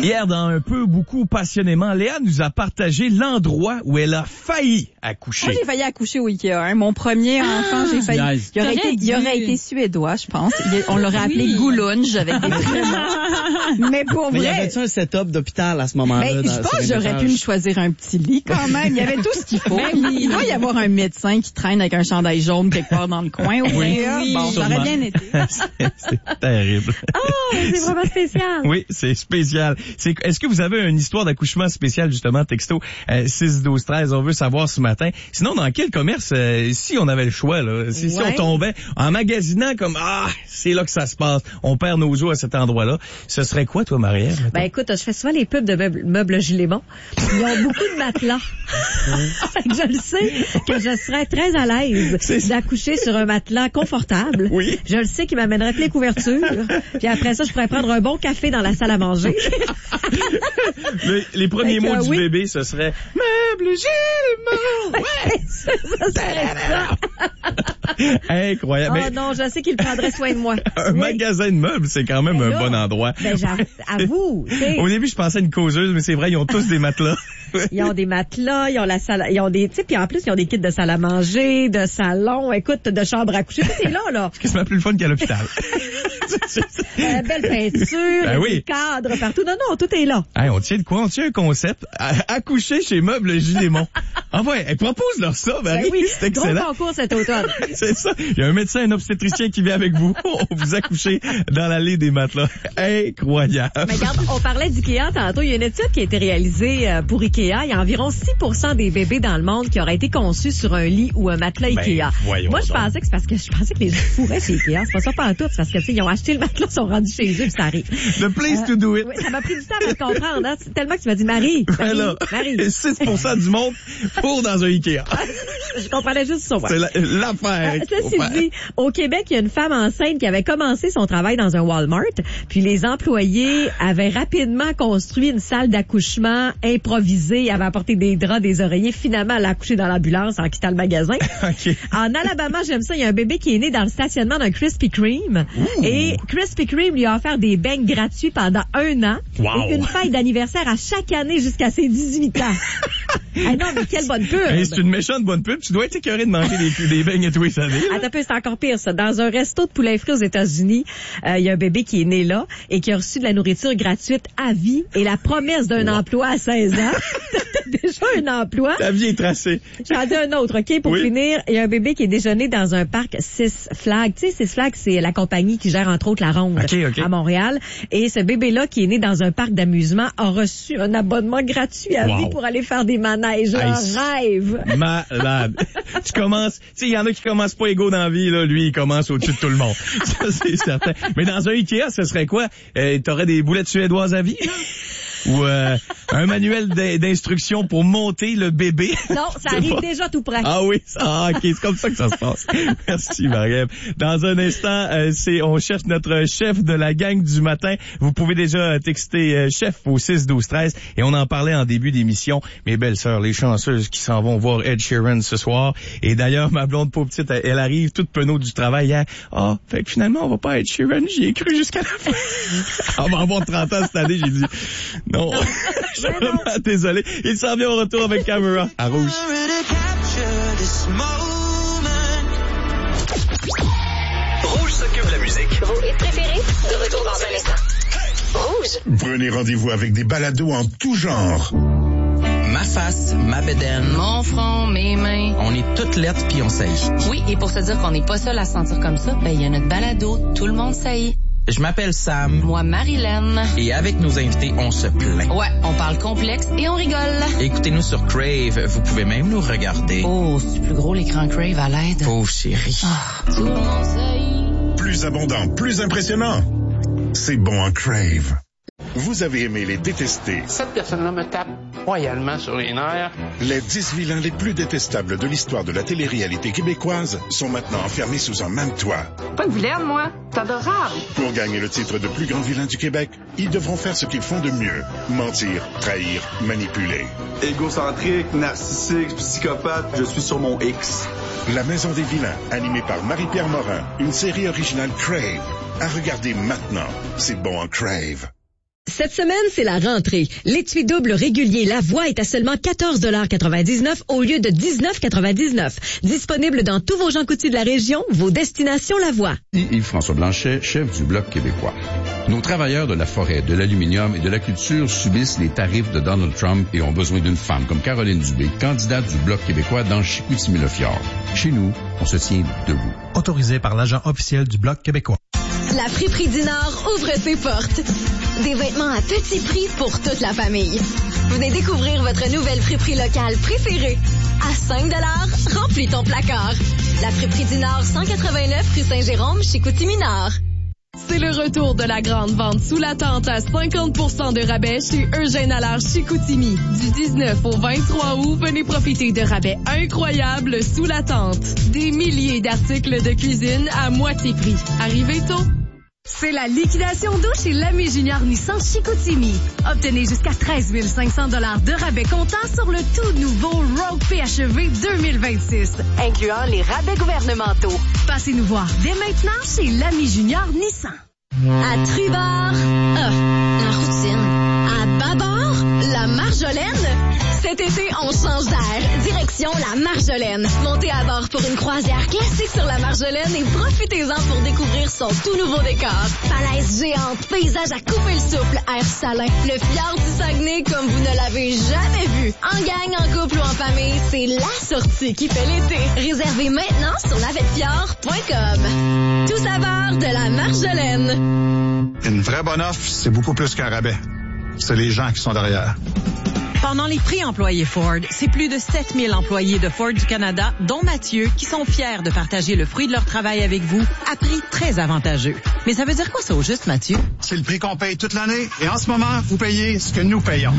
Hier, dans Un peu, beaucoup, passionnément, Léa nous a partagé l'endroit où elle a failli accoucher. Moi, j'ai failli accoucher au Ikea. Hein. Mon premier enfant, j'ai failli... Nice. Il aurait été suédois, je pense. On l'aurait appelé Goulunge avec des prénoms. Mais pour Mais vrai... y avait-tu un setup d'hôpital à ce moment-là? Mais je pense que j'aurais pu me choisir un petit lit quand même. Il y avait tout ce qu'il faut. Il doit y avoir un médecin qui traîne avec un chandail jaune quelque part dans le coin. Oui. Bon, ça aurait bien été. C'est terrible. Oh, c'est vraiment spécial. Oui, c'est spécial. Est-ce que vous avez une histoire d'accouchement spécial, justement, texto 6-12-13, on veut savoir ce matin. Sinon, dans quel commerce, si on avait le choix, là, si on tombait en magasinant comme, c'est là que ça se passe, on perd nos os à cet endroit-là, ce serait quoi, toi, Marie-Ève? Ben écoute, je fais souvent les pubs de meubles Gilémont. Ils ont beaucoup de matelas. Fait que je le sais que je serais très à l'aise d'accoucher sur un matelas confortable. Oui. Je le sais qu'il m'amènerait plein couvertures. Puis après ça, je pourrais prendre un bon café dans la salle à manger. Les premiers mots du bébé, ce serait meubles Gilémont. Ouais. Ça serait ça. Incroyable. Oh non, je sais qu'il prendrait soin de moi. Un magasin de meubles, c'est quand même un bon endroit. Ben, avoue, tu sais. Au début, je pensais à une causeuse, mais c'est vrai, ils ont tous des matelas. Ils ont des matelas, ils ont la salle, ils ont des, tu sais, puis en plus, ils ont des kits de salle à manger, de salon, écoute, de chambre à coucher, tout est là. C'est quasiment plus le fun qu'à l'hôpital. Belle peinture, des cadres partout. Non, tout est là. Hey, on tient de quoi? On tient un concept. Accoucher chez Meubles Gilémont. Ah ouais, propose-leur ça, Marie. Ben oui, c'est excellent. Gros concours cet automne. C'est ça. Il y a un médecin, un obstétricien qui vient avec vous. On vous accoucher dans l'allée des matelas. Incroyable. Mais regarde, on parlait d'IKEA tantôt. Il y a une étude qui a été réalisée pour IKEA. Il y a environ 6% des bébés dans le monde qui auraient été conçus sur un lit ou un matelas IKEA. Moi, je pensais que c'est parce que les gens fourraient chez IKEA. C'est pas ça pas tout. C'est parce que, tu sais, ils ont acheté le matelas, ils sont rendus chez eux, puis ça arrive. The place to do it. Oui, ça m'a pris du temps pour comprendre. Hein. C'est tellement que tu m'as dit, Marie. 6% du monde pour dans un IKEA. Je comprenais juste ça. C'est l'affaire. Ceci dit, au Québec, il y a une femme enceinte qui avait commencé son travail dans un Walmart, puis les employés avaient rapidement construit une salle d'accouchement improvisée, avaient apporté des draps, des oreillers. Finalement, elle a accouché dans l'ambulance en quittant le magasin. Okay. En Alabama, j'aime ça, il y a un bébé qui est né dans le stationnement d'un Krispy Kreme. Ouh. Et Krispy Kreme lui a offert des beignes gratuits pendant 1 an. Wow. Et une fête d'anniversaire à chaque année jusqu'à ses 18 ans. Ah non, mais quelle bonne pub! Hey, c'est une méchante bonne pub. Tu dois être écœuré de manger des beignes tous les années. Attends un peu, c'est encore pire, ça. Dans un resto de poulet frit aux États-Unis, il y a un bébé qui est né là et qui a reçu de la nourriture gratuite à vie et la promesse d'un emploi à 16 ans. Déjà un emploi. La vie est tracée. J'en dis un autre, OK? Pour finir, il y a un bébé qui est déjeuné dans un parc Six Flags. Tu sais, Six Flags, c'est la compagnie qui gère entre autres la Ronde à Montréal. Et ce bébé-là qui est né dans un parc d'amusement a reçu un abonnement gratuit à vie pour aller faire des manèges. Rêve. Malade. Tu commences, tu sais, il y en a qui commencent pas égaux dans la vie, là. Lui, il commence au-dessus de tout le monde. Ça, c'est certain. Mais dans un Ikea, ce serait quoi? T'aurais des boulettes suédoises à vie, là? Ou un manuel d'instruction pour monter le bébé. Non, ça arrive déjà tout près. Ah oui, OK, c'est comme ça que ça se passe. Merci, Marie-Ève. Dans un instant, on cherche notre chef de la gang du matin. Vous pouvez déjà texter chef au 6-12-13 et on en parlait en début d'émission. Mes belles sœurs, les chanceuses qui s'en vont voir Ed Sheeran ce soir. Et d'ailleurs, ma blonde pauvre petite, elle arrive toute penaud du travail hier. Fait que finalement, on va pas Ed Sheeran. J'y ai cru jusqu'à la fin. On va avoir 30 ans cette année, j'ai dit... Non, je suis vraiment désolé. Il s'en vient au retour avec Camera à Rouge. Rouge s'occupe de la musique. Vos hits préférés, de retour dans un instant. Rouge. Prenez rendez-vous avec des balados en tout genre. Ma face, ma bédaine, mon front, mes mains. On est toutes lettres puis on saillit. Oui, et pour se dire qu'on n'est pas seul à se sentir comme ça, ben il y a notre balado, tout le monde saillit. Je m'appelle Sam. Moi, Marilyn. Et avec nos invités, on se plaint. Ouais, on parle complexe et on rigole. Écoutez-nous sur Crave. Vous pouvez même nous regarder. Oh, c'est plus gros l'écran Crave à l'aide. Pauvre chérie. Tout le monde saillit. Plus abondant, plus impressionnant. C'est bon en Crave. Vous avez aimé les détester. Cette personne-là me tape royalement sur les nerfs. Les 10 vilains les plus détestables de l'histoire de la télé-réalité québécoise sont maintenant enfermés sous un même toit. Pas une vilaine, moi. C'est adorable. Pour gagner le titre de plus grand vilain du Québec, ils devront faire ce qu'ils font de mieux. Mentir, trahir, manipuler. Égocentrique, narcissique, psychopathe, je suis sur mon X. La Maison des vilains, animée par Marie-Pierre Morin, une série originale Crave. À regarder maintenant. C'est bon en Crave. Cette semaine, c'est la rentrée. L'étui double régulier Lavoie est à seulement 14,99 $ au lieu de 19,99 $. Disponible dans tous vos Jean Coutu de la région, vos destinations Lavoie. Yves-François Blanchet, chef du Bloc québécois. Nos travailleurs de la forêt, de l'aluminium et de la culture subissent les tarifs de Donald Trump et ont besoin d'une femme comme Caroline Dubé, candidate du Bloc québécois dans Chicoutimi-Le-Fjord. Chez nous, on se tient debout. Autorisé par l'agent officiel du Bloc québécois. La Friperie du Nord ouvre ses portes. Des vêtements à petit prix pour toute la famille. Venez découvrir votre nouvelle friperie locale préférée. À 5 $, remplis ton placard. La Friperie du Nord, 189 rue Saint-Jérôme, Chicoutimi-Nord. C'est le retour de la grande vente sous la tente à 50% de rabais chez Eugène Allard Chicoutimi. Du 19 au 23 août, venez profiter de rabais incroyables sous la tente. Des milliers d'articles de cuisine à moitié prix. Arrivez tôt. C'est la liquidation d'eau chez l'Ami Junior Nissan Chicoutimi. Obtenez jusqu'à 13 500 $ de rabais comptant sur le tout nouveau Rogue PHEV 2026, incluant les rabais gouvernementaux. Passez nous voir dès maintenant chez l'Ami Junior Nissan. À Trubord, la routine. À Babord, la Marjolaine. Cet été, on change d'air. Direction la Marjolaine. Montez à bord pour une croisière classique sur la Marjolaine et profitez-en pour découvrir son tout nouveau décor. Falaise géante, paysage à couper le souffle, air salin, le fjord du Saguenay comme vous ne l'avez jamais vu. En gang, en couple ou en famille, c'est la sortie qui fait l'été. Réservez maintenant sur navettefjord.com. Tout saveur de la Marjolaine. Une vraie bonne offre, c'est beaucoup plus qu'un rabais. C'est les gens qui sont derrière. Pendant les prix employés Ford, c'est plus de 7000 employés de Ford du Canada, dont Mathieu, qui sont fiers de partager le fruit de leur travail avec vous à prix très avantageux. Mais ça veut dire quoi ça au juste, Mathieu? C'est le prix qu'on paye toute l'année et en ce moment, vous payez ce que nous payons.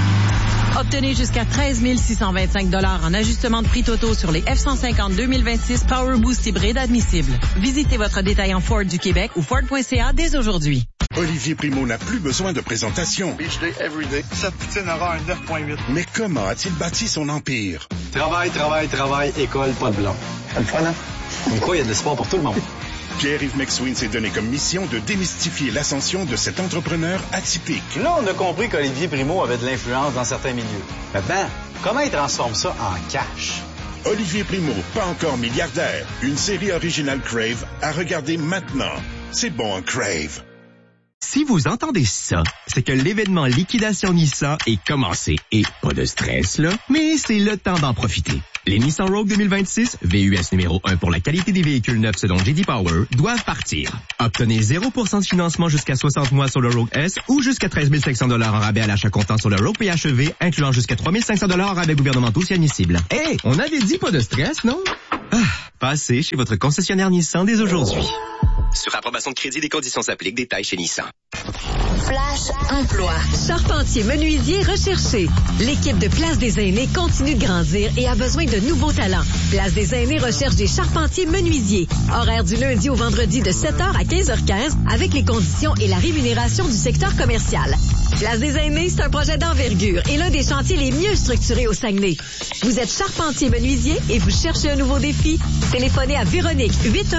Obtenez jusqu'à 13 625 $ en ajustement de prix totaux sur les F-150 2026 Power Boost hybride admissibles. Visitez votre détaillant Ford du Québec ou Ford.ca dès aujourd'hui. Olivier Primo n'a plus besoin de présentation. Beach day, everyday. Cette poutine aura un 9.8. Mais comment a-t-il bâti son empire? Travail, école, pas de blanc. C'est le fun, hein? Comme quoi, il y a de l'espoir pour tout le monde. Pierre-Yves McSween s'est donné comme mission de démystifier l'ascension de cet entrepreneur atypique. Là, on a compris qu'Olivier Primo avait de l'influence dans certains milieux. Maintenant, comment il transforme ça en cash? Olivier Primo, pas encore milliardaire. Une série originale Crave à regarder maintenant. C'est bon, un Crave. Si vous entendez ça, c'est que l'événement Liquidation Nissan est commencé. Et pas de stress, là, mais c'est le temps d'en profiter. Les Nissan Rogue 2026, VUS numéro 1 pour la qualité des véhicules neufs selon J.D. Power, doivent partir. Obtenez 0% de financement jusqu'à 60 mois sur le Rogue S ou jusqu'à 13 500 $ en rabais à l'achat comptant sur le Rogue PHEV, incluant jusqu'à 3 500 $ en rabais gouvernementaux si admissibles. Hey, on avait dit pas de stress, non? Passez chez votre concessionnaire Nissan dès aujourd'hui. Sur approbation de crédit, des conditions s'appliquent. Détails chez Nissan. Flash emploi. Charpentier menuisier recherché. L'équipe de Place des Aînés continue de grandir et a besoin de nouveaux talents. Place des Aînés recherche des charpentiers menuisiers. Horaire du lundi au vendredi de 7h à 15h15 avec les conditions et la rémunération du secteur commercial. Place des Aînés, c'est un projet d'envergure et l'un des chantiers les mieux structurés au Saguenay. Vous êtes charpentier menuisier et vous cherchez un nouveau défi? Téléphonez à Véronique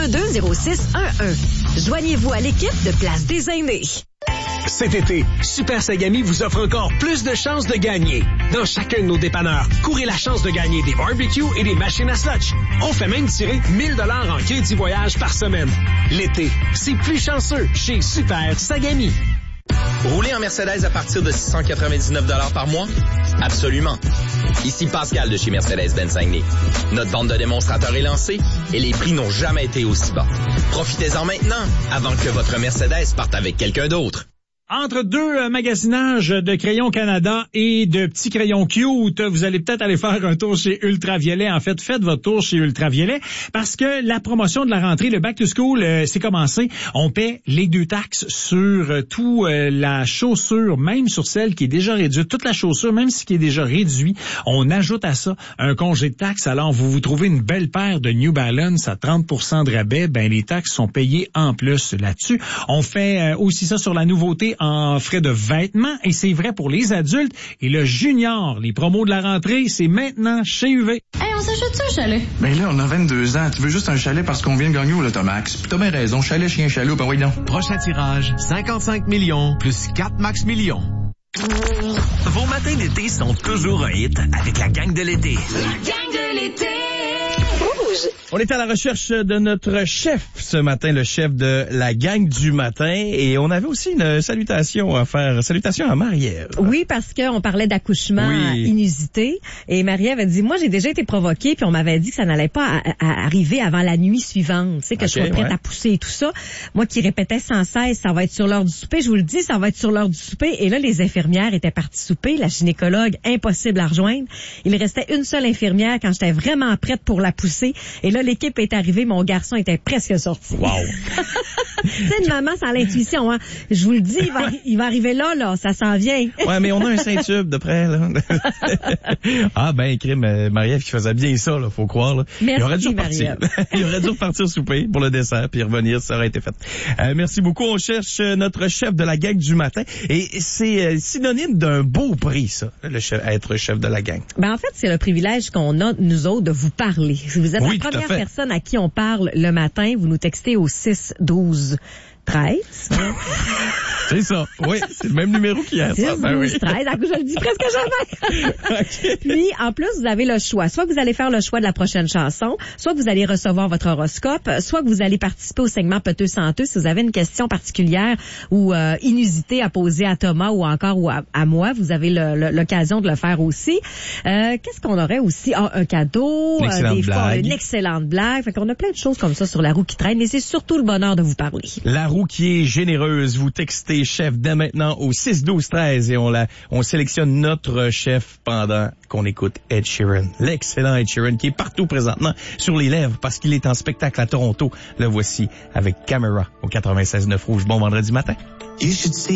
812-0611. Joignez-vous à l'équipe de Place des Aînés. Cet été, Super Sagami vous offre encore plus de chances de gagner. Dans chacun de nos dépanneurs, courez la chance de gagner des barbecues et des machines à slotch. On fait même tirer 1000 $ en crédit voyage par semaine. L'été, c'est plus chanceux chez Super Sagami. Rouler en Mercedes à partir de 699 $ par mois? Absolument. Ici Pascal de chez Mercedes-Benz Saguenay. Notre bande de démonstrateurs est lancée et les prix n'ont jamais été aussi bas. Profitez-en maintenant avant que votre Mercedes parte avec quelqu'un d'autre. Entre deux magasinages de crayons Canada et de petits crayons cute, vous allez peut-être aller faire un tour chez Ultraviolet. En fait, faites votre tour chez Ultraviolet parce que la promotion de la rentrée, le Back to School, c'est commencé. On paie les 2 taxes sur tout la chaussure, même sur celle qui est déjà réduite. Toute la chaussure, même ce qui est déjà réduit, on ajoute à ça un congé de taxes. Alors, vous trouvez une belle paire de New Balance à 30% de rabais, ben les taxes sont payées en plus là-dessus. On fait aussi ça sur la nouveauté en frais de vêtements et c'est vrai pour les adultes et le junior. Les promos de la rentrée, c'est maintenant chez UV. Hey, on s'achète ça, un chalet? Ben là, on a 22 ans. Tu veux juste un chalet parce qu'on vient de gagner au Lotomax. Puis t'as bien raison. Chalet, chien, chaloup, ben oui, non. Prochain tirage, 55 millions plus 4 max millions. Vos matins d'été sont toujours un hit avec la gang de l'été. La gang de l'été. On est à la recherche de notre chef ce matin, le chef de la gang du matin. Et on avait aussi une salutation à faire. Salutation à Marie-Ève. Oui, parce qu'on parlait d'accouchement inusité. Et Marie-Ève a dit, moi, j'ai déjà été provoquée, puis on m'avait dit que ça n'allait pas arriver avant la nuit suivante. Tu sais, que je sois prête à pousser et tout ça. Moi qui répétais sans cesse, ça va être sur l'heure du souper. Je vous le dis, ça va être sur l'heure du souper. Et là, les infirmières étaient parties souper. La gynécologue, impossible à rejoindre. Il restait une seule infirmière quand j'étais vraiment prête pour la pousser. Et là, l'équipe est arrivée, mon garçon était presque sorti. Wow! C'est une maman sans l'intuition, hein. Je vous le dis, il va arriver là, ça s'en vient. Ouais, mais on a un Saint-Tube de près, là. Ah, ben, crime, Marie-Ève qui faisait bien ça, là, faut croire, là. Merci, il aurait dû repartir. Il aurait dû repartir souper pour le dessert, puis revenir, ça aurait été fait. Merci beaucoup. On cherche notre chef de la gang du matin. Et c'est synonyme d'un beau prix, ça, être chef de la gang. Ben, en fait, c'est le privilège qu'on a, nous autres, de vous parler. Si vous êtes la première personne à qui on parle le matin, vous nous textez au 6-12-13. C'est ça. Oui, c'est le même numéro qu'hier. 6-12-13. Je le dis presque jamais. Okay. Puis, en plus, vous avez le choix. Soit vous allez faire le choix de la prochaine chanson, soit vous allez recevoir votre horoscope, soit vous allez participer au segment Peteux Santeux si vous avez une question particulière ou inusitée à poser à Thomas ou encore à moi. Vous avez l'occasion de le faire aussi. Qu'est-ce qu'on aurait aussi? Un cadeau, des fois une excellente blague. Fait qu'on a plein de choses comme ça sur la roue qui traîne, mais c'est surtout le bonheur de vous parler. La roue qui est généreuse. Vous textez chef dès maintenant au 6-12-13 et on sélectionne notre chef pendant qu'on écoute Ed Sheeran. L'excellent Ed Sheeran qui est partout présentement sur les lèvres parce qu'il est en spectacle à Toronto. Le voici avec Camera au 96.9 Rouge. Bon vendredi matin. You should see